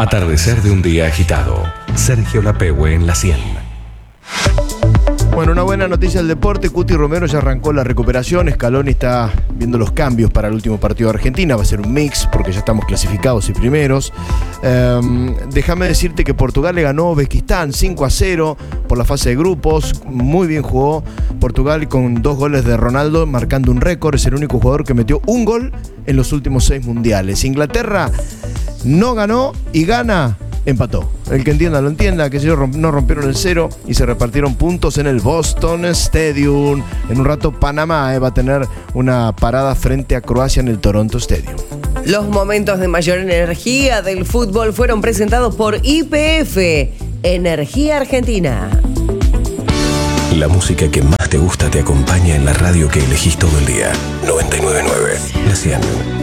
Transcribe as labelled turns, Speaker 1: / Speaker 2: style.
Speaker 1: Atardecer de un día agitado. Sergio Lapehue en la 100.
Speaker 2: Bueno, una buena noticia del deporte. Cuti Romero ya arrancó la recuperación. Scaloni está viendo los cambios para el último partido de Argentina. Va a ser un mix porque ya estamos clasificados y primeros. Déjame decirte que Portugal le ganó a Uzbekistán 5-0 por la fase de grupos. Muy bien jugó Portugal con 2 goles de Ronaldo, marcando un récord. Es el único jugador que metió un gol en los últimos 6 mundiales. Inglaterra no ganó y gana. Empató. El que entienda lo entienda, que ellos no rompieron el 0 y se repartieron puntos en el Boston Stadium. En un rato Panamá va a tener una parada frente a Croacia en el Toronto Stadium.
Speaker 3: Los momentos de mayor energía del fútbol fueron presentados por YPF, Energía Argentina.
Speaker 1: La música que más te gusta te acompaña en la radio que elegís todo el día. 99.9, la 100.